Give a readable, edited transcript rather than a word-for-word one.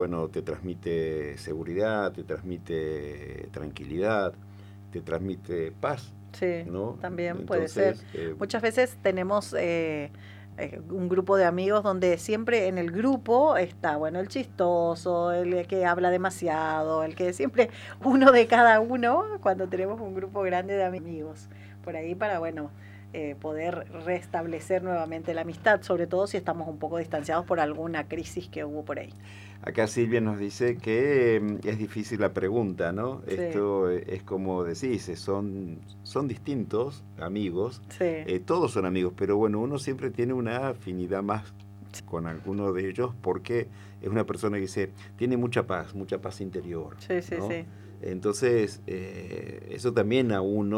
bueno, te transmite seguridad, te transmite tranquilidad, te transmite paz, Sí, ¿no? también puede ser. Entonces, Muchas veces tenemos un grupo de amigos donde siempre en el grupo está, bueno, el chistoso, el que habla demasiado, el que siempre uno de cada uno, cuando tenemos un grupo grande de amigos. Por ahí para, bueno, poder restablecer nuevamente la amistad, sobre todo si estamos un poco distanciados por alguna crisis que hubo por ahí. acá Silvia nos dice que es difícil la pregunta, ¿no? Sí, Esto es como decís, son distintos amigos, sí, todos son amigos, pero bueno, uno siempre tiene una afinidad más con alguno de ellos porque es una persona que tiene mucha paz interior, sí, sí, ¿no? sí. Entonces, eso también a uno